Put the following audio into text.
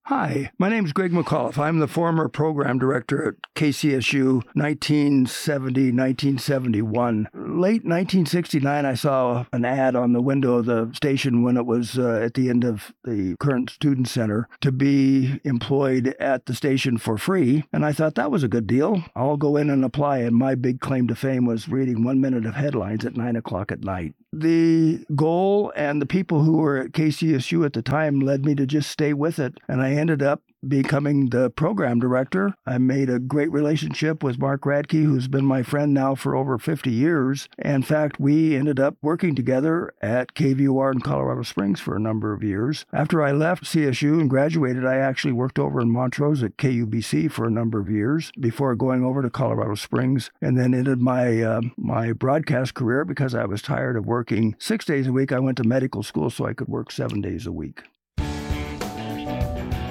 Hi, my name is Greg McAuliffe. I'm the former program director at KCSU 1970-1971. Late 1969, I saw an ad on the window of the station when it was at the end of the current student center to be employed at the station for free, and I thought that was a good deal. I'll go in and apply, and my big claim to fame was reading 1 minute of headlines at 9 o'clock at night. The goal and the people who were at KCSU at the time led me to just stay with it, and I ended up becoming the program director. I made a great relationship with Mark Radke, who's been my friend now for over 50 years. In fact, we ended up working together at KVOR in Colorado Springs for a number of years. After I left CSU and graduated, I actually worked over in Montrose at KUBC for a number of years before going over to Colorado Springs, and then ended my broadcast career because I was tired of working 6 days a week. I went to medical school so I could work 7 days a week.